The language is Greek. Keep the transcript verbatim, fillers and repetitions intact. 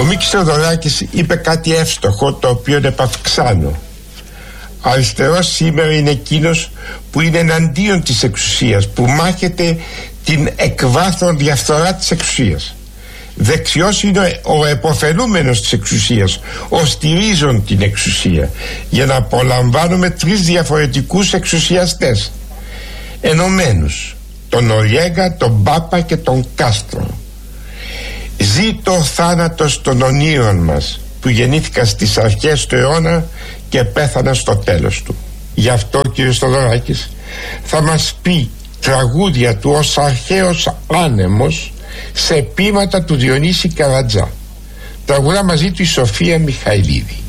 Μίκης Θεοδωράκης είπε κάτι εύστοχο, το οποίο επαυξάνω. Αριστερός σήμερα είναι εκείνος που είναι εναντίον της εξουσίας, που μάχεται την εκβάθρον διαφθορά της εξουσίας. Δεξιός είναι ο επωφελούμενος της εξουσίας, ο στηρίζον την εξουσία, για να απολαμβάνουμε τρεις διαφορετικούς εξουσιαστές ενωμένους, τον Νοριέγκα, τον Πάπα και τον Κάστρο. Ζήτω ο θάνατος των ονείρων μας, που γεννήθηκαν στις αρχές του αιώνα και πέθαναν στο τέλος του. Γι' αυτό, κύριε Θεοδωράκης, θα μας πει τραγούδια του ως αρχαίος άνεμος σε ποίηματα του Διονύση Καρατζά. Τραγουδά μαζί του η Σοφία Μιχαηλίδη.